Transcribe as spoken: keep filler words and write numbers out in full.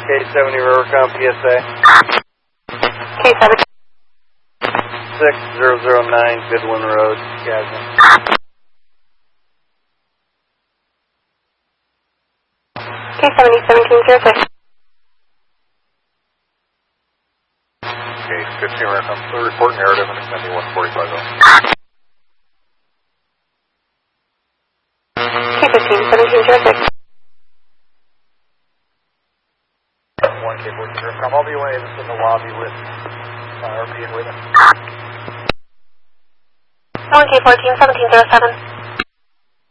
K seventy Rivercom P S A. K seventy. six zero zero nine Goodwin Road, Gadsden. K seventy seventeen zero six. K fifteen Rivercom. So report narrative and extending one forty-five zone. K fifteen seventeen zero six. one K fourteen Rivercom. I'll be away in the lobby with uh, or being with him. one K fourteen seventeen zero seven.